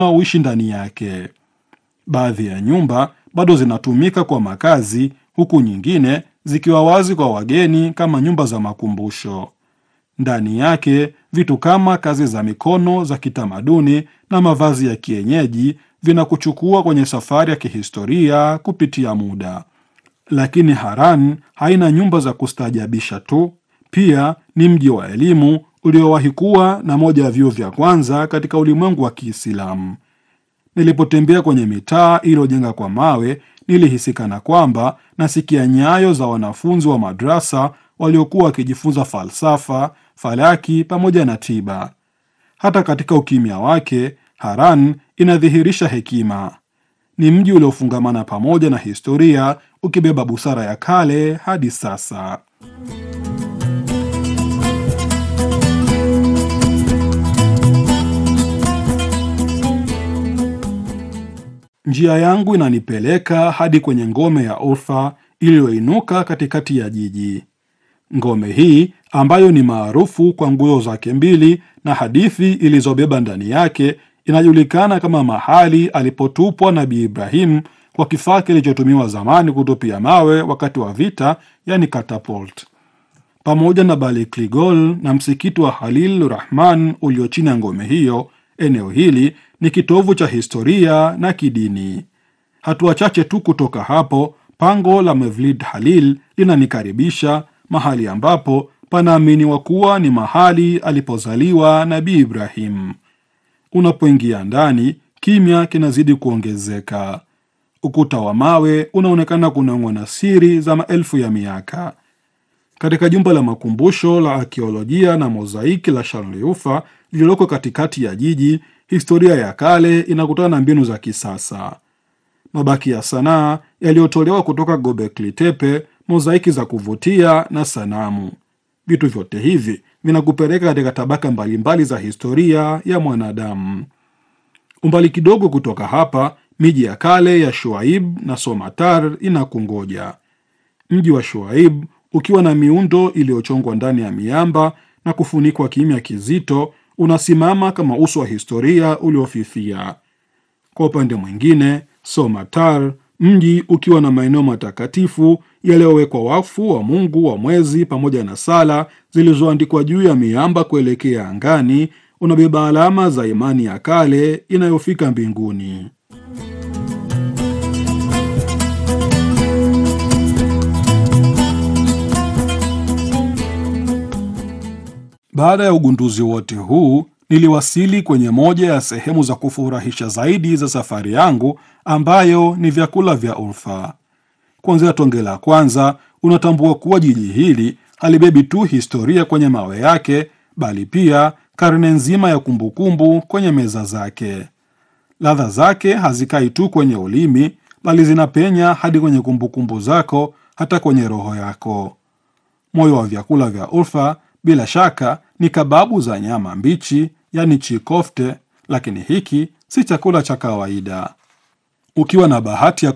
wanaoishi ndani yake. Baadhi ya nyumba bado zinatumika kwa makazi, huku nyingine zikiwa wazi kwa wageni kama nyumba za makumbusho. Ndani yake vitu kama kazi za mikono za kitamaduni na mavazi ya kienyeji vinakuchukua kwenye safari ya kihistoria kupitia muda. Lakini Haran haina nyumba za kustaajabisha tu, pia ni mji wa elimu uliowahi kuwa na moja ya vyuo vya kwanza katika ulimwengu wa Kiislamu. Nilipotembea kwenye mitaa iliyojenga kwa mawe, nilihisi kana kwamba nasikia nyayo za wanafunzi wa madrasa waliokuwa wakijifunza falsafa, falaki pamoja na tiba. Hata katika ukimya wake, Haran inadhihirisha hekima. Ni mji uliofungamana pamoja na historia, ukibeba busara ya kale hadi sasa. Njia yangu inanipeleka hadi kwenye ngome ya Urfa iliyoinuka katikati ya jiji. Ngome hii ambayo ni maarufu kwa nguzo zake mbili na hadithi ilizobeba ndani yake, inajulikana kama mahali alipotupwa Nabii Ibrahim kwa kifaa kilichotumiwa zamani kutupia mawe wakati wa vita, yani catapult. Pamoja na Balikligol na msikiti wa Halil Rahman ulio chini ya ngome hiyo, eneo hili ni kitovu cha historia na kidini. Hatua chache tu kutoka hapo, pango la Mevlid Halil linanikaribisha, mahali ambapo panaaminiwa kuwa ni mahali alipozaliwa Nabii Ibrahim. Unapoingia ndani, kimya kinazidi kuongezeka. Ukuta wa mawe unaonekana kunong'ona na siri za maelfu ya miaka. Katika jumba la makumbusho la arkeolojia na mozaiki la Sharliufa lililoko katikati ya jiji, historia ya kale inakutana na mbinu za kisasa. Mabaki ya sanaa yaliyotolewa kutoka Göbekli Tepe, mozaiki za kuvutia na sanamu. Vitu vyote hivi vinakupeleka katika tabaka mbalimbali za historia ya mwanadamu. Umbali kidogo kutoka hapa, miji ya kale ya Shuaib na Somatar inakungoja. Mji wa Shuaib ukiwa na miundo iliyochongwa ndani ya miamba na kufunikwa kimya kizito, unasimama kama uso wa historia uliofifia. Kwa upande mwingine, Somatar, mji ukiwa na maeneo matakatifu yaliyowekwa wakfu wa Mungu wa mwezi pamoja na sala zilizoandikwa juu ya miamba kuelekea angani, unabeba alama za imani ya kale inayofika mbinguni. Baada ya ugunduzi wote huu, niliwasili kwenye moja ya sehemu za kufurahisha zaidi za safari yangu, ambayo ni vyakula vya Urfa. Kuanzia tonge la kwanza, unatambua kuwa jiji hili halibebi tu historia kwenye mawe yake, bali pia karne nzima ya kumbukumbu kwenye meza zake. Ladha zake hazikai tu kwenye ulimi, bali zinapenya hadi kwenye kumbukumbu zako, hata kwenye roho yako. Moyo wa vyakula vya Urfa bila shaka ni kababu za nyama mbichi, yani chikofte, lakini hiki si chakula cha kawaida. Ukiwa na bahati ya